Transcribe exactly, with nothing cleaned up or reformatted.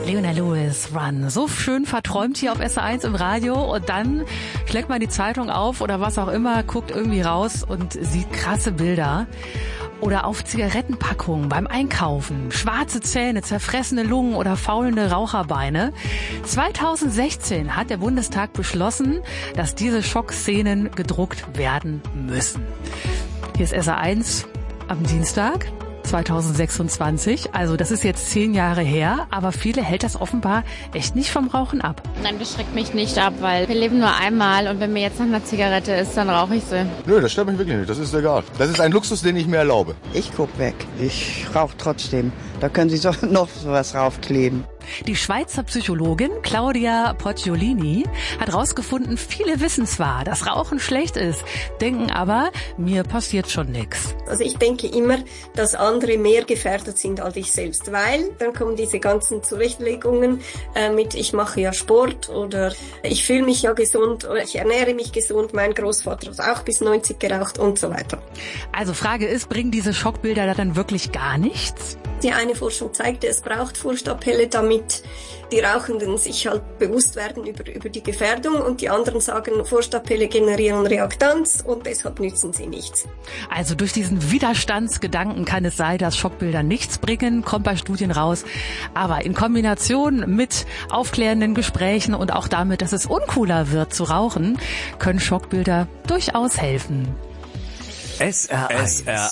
Leona Lewis, Run. So schön verträumt hier auf S R eins im Radio und dann schlägt man die Zeitung auf oder was auch immer, guckt irgendwie raus und sieht krasse Bilder. Oder auf Zigarettenpackungen beim Einkaufen. Schwarze Zähne, zerfressene Lungen oder faulende Raucherbeine. zweitausendsechzehn hat der Bundestag beschlossen, dass diese Schockszenen gedruckt werden müssen. Hier ist S R eins am Dienstag. zweitausendsechsundzwanzig, also das ist jetzt zehn Jahre her, aber viele hält das offenbar echt nicht vom Rauchen ab. Nein, das schreckt mich nicht ab, weil wir leben nur einmal und wenn mir jetzt noch eine Zigarette ist, dann rauche ich sie. Nö, das stört mich wirklich nicht, das ist egal. Das ist ein Luxus, den ich mir erlaube. Ich guck weg, ich rauche trotzdem. Da können Sie so noch sowas raufkleben. Die Schweizer Psychologin Claudia Poggiolini hat rausgefunden, viele wissen zwar, dass Rauchen schlecht ist, denken aber, mir passiert schon nichts. Also ich denke immer, dass andere mehr gefährdet sind als ich selbst, weil dann kommen diese ganzen Zurechtlegungen äh, mit, ich mache ja Sport oder ich fühle mich ja gesund oder ich ernähre mich gesund, mein Großvater hat auch bis neunzig geraucht und so weiter. Also Frage ist, bringen diese Schockbilder da dann wirklich gar nichts? Die eine Forschung zeigte, es braucht Furchtappelle, damit die Rauchenden sich halt bewusst werden über, über die Gefährdung und die anderen sagen, Furchtappelle generieren Reaktanz und deshalb nützen sie nichts. Also durch diesen Widerstandsgedanken kann es sein, dass Schockbilder nichts bringen, kommt bei Studien raus. Aber in Kombination mit aufklärenden Gesprächen und auch damit, dass es uncooler wird zu rauchen, können Schockbilder durchaus helfen. S R eins. S R